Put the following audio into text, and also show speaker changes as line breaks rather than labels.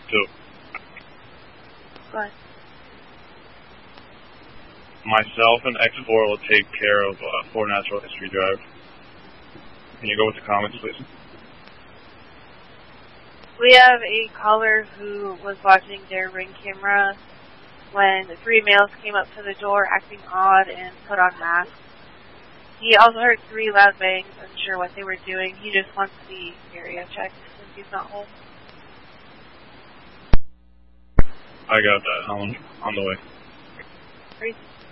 Two.
What?
Myself and X4 will take care of 4 Natural History Drive. Can you go with the comments, please?
We have a caller who was watching their Ring camera when the 3 males came up to the door acting odd and put on masks. He also heard 3 loud bangs, unsure what they were doing. He just wants the area checked since he's not home.
I got that. On the way.
Great.